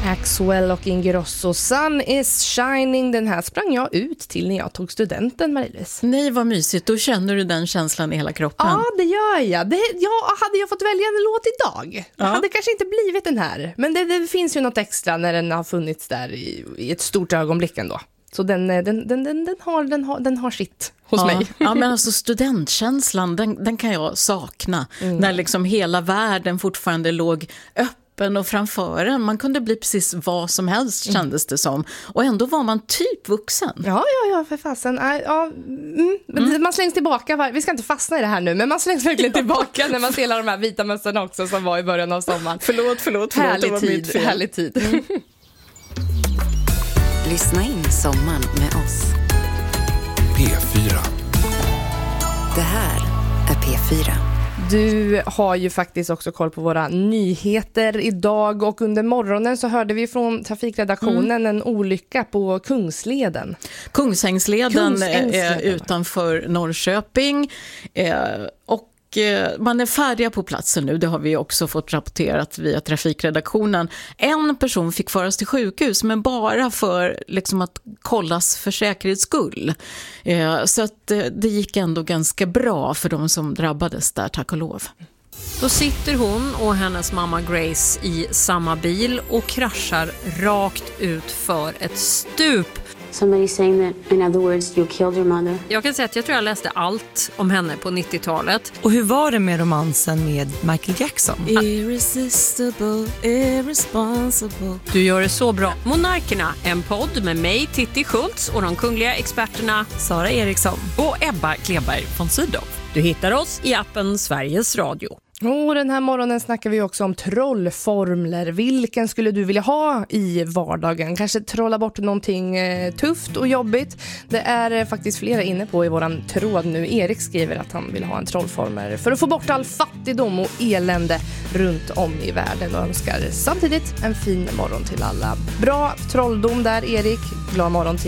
Axwell och Ingrosso, Sun is shining. Den här sprang jag ut till när jag tog studenten, Marie-Louise. Nej, vad mysigt. Då känner du den känslan i hela kroppen. Ja, det gör jag. Hade jag fått välja en låt idag, det hade kanske inte blivit den här. Men det finns ju något extra när den har funnits där i ett stort ögonblick ändå. Så den har sitt hos mig. Ja, men alltså studentkänslan, den kan jag sakna. När liksom hela världen fortfarande låg öppen och framför en. Man kunde bli precis vad som helst, kändes det som. Och ändå var man typ vuxen. Ja, för fasen. Man slängs tillbaka. Vi ska inte fastna i det här nu, men man slängs verkligen tillbaka när man ser alla de här vita mössorna också som var i början av sommaren. Förlåt. Härlig tid. Lyssna in sommaren med oss. P4. Det här är P4. Du har ju faktiskt också koll på våra nyheter idag, och under morgonen så hörde vi från trafikredaktionen en olycka på Kungsleden. Kungsängsleden är utanför Norrköping och man är färdiga på platsen nu, det har vi också fått rapporterat via trafikredaktionen. En person fick föras till sjukhus, men bara för liksom att kollas för säkerhets skull. Så att det gick ändå ganska bra för de som drabbades där, tack och lov. Då sitter hon och hennes mamma Grace i samma bil och kraschar rakt ut för ett stup. Somebody saying that, in other words, you killed your mother. Jag kan säga att jag tror jag läste allt om henne på 90-talet. Och hur var det med romansen med Michael Jackson? Irresistible, irresponsible. Du gör det så bra. Monarkerna, en podd med mig, Titti Schultz, och de kungliga experterna Sara Eriksson och Ebba Kleberg von Sydow. Du hittar oss i appen Sveriges Radio. Och den här morgonen snackar vi också om trollformler. Vilken skulle du vilja ha i vardagen? Kanske trolla bort någonting tufft och jobbigt. Det är faktiskt flera inne på i våran tråd nu. Erik skriver att han vill ha en trollformel för att få bort all fattigdom och elände runt om i världen, och önskar samtidigt en fin morgon till alla. Bra trolldom där, Erik. Glad morgon till